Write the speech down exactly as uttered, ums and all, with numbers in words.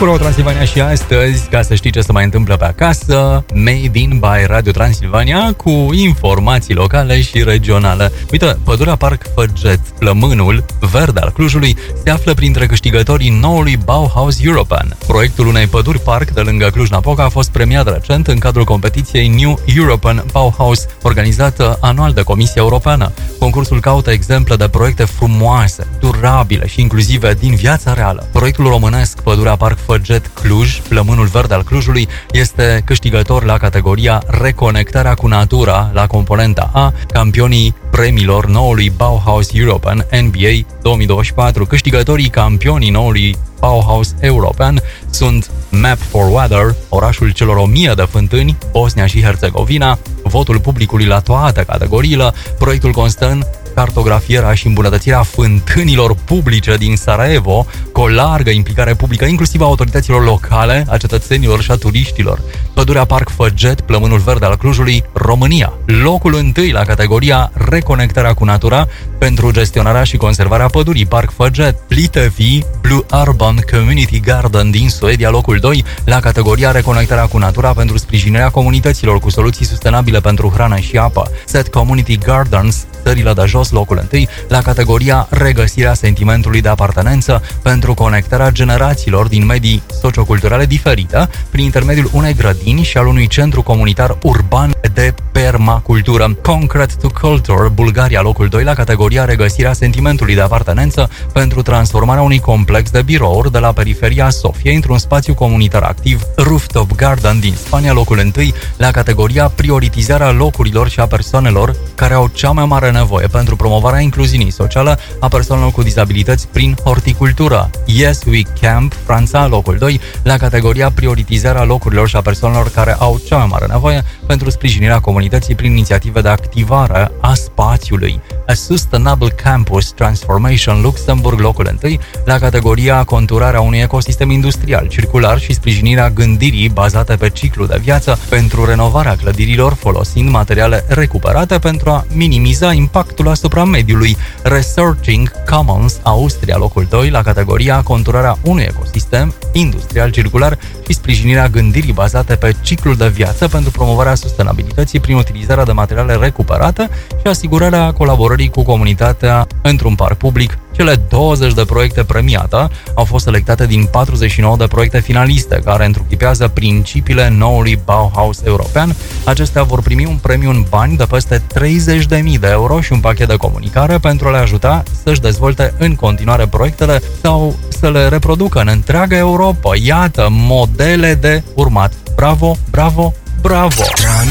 cu Radio Transilvania și astăzi, ca să știi ce se mai întâmplă pe acasă, Made in by Radio Transilvania cu informații locale și regionale. Uite, pădurea Parc Făget, plămânul verde al Clujului, se află printre câștigătorii noului Bauhaus European. Proiectul unei păduri parc de lângă Cluj-Napoca a fost premiat recent în cadrul competiției New European Bauhaus, organizată anual de Comisia Europeană. Concursul caută exemple de proiecte frumoase, durabile și inclusive din viața reală. Proiectul românesc Pădurea Parc Făget Cluj, plămânul verde al Clujului, este câștigător la categoria Reconectarea cu natura la componenta A, campionii premiilor noului Bauhaus European N B A două mii douăzeci și patru. Câștigătorii campionii noului Bauhaus European sunt Map for Weather, orașul celor o mie de fântâni, Bosnia și Herțegovina. Votul publicului la toate categoriile. Proiectul constă în cartografierea și îmbunătățirea fântânilor publice din Sarajevo, cu o largă implicare publică, inclusiv a autorităților locale, a cetățenilor și a turiștilor. Pădurea Parc Făget, plămânul verde al Clujului, România. Locul întâi la categoria Reconectarea cu natura pentru gestionarea și conservarea pădurii Parc Făget. Plitevi Blue Urban Community Garden din Suedia, locul doi la categoria Reconectarea cu natura pentru sprijinirea comunităților cu soluții sustenabile pentru hrană și apă. Set Community Gardens, țările de jos, locul întâi la categoria Regăsirea sentimentului de apartenență pentru conectarea generațiilor din medii socioculturale diferite prin intermediul unei grădini și al unui centru comunitar urban de permacultură. Concrete to Culture, Bulgaria, locul doi la categoria Regăsirea sentimentului de apartenență pentru transformarea unui complex de birouri de la periferia Sofiei într-un spațiu comunitar activ. Rooftop Garden din Spania, locul întâi la categoria Prioritizarea locurilor și a persoanelor care au cea mai mare nevoie pentru promovarea incluziunii sociale a persoanelor cu dizabilități prin horticultură. Yes We Camp, Franța, locul doi la categoria Prioritizarea locurilor și a persoanelor care au cea mai mare nevoie pentru sprijinirea comunității prin inițiative de activare a spațiului. A Sustainable Campus Transformation, Luxemburg, locul întâi la categoria Conturarea unui ecosistem industrial circular și sprijinirea gândirii bazate pe ciclu de viață pentru renovarea clădirilor folosind materiale recuperate pentru a minimiza impactul asupra mediului. Researching Commons, Austria, locul doi la categoria Conturarea unui ecosistem industrial circular și sprijinirea gândirii bazate pe ciclul de viață pentru promovarea sustenabilității prin utilizarea de materiale recuperate și asigurarea colaborării cu comunitatea într-un parc public. Cele douăzeci de proiecte premiate au fost selectate din patruzeci și nouă de proiecte finaliste care întruchipează principiile noului Bauhaus european. Acestea vor primi un premiu în bani de peste treizeci de mii de euro și un pachet de comunicare pentru a le ajuta să-și dezvolte în continuare proiectele sau să le reproducă în întreaga Europa. Iată modele de urmat. Bravo, bravo, bravo!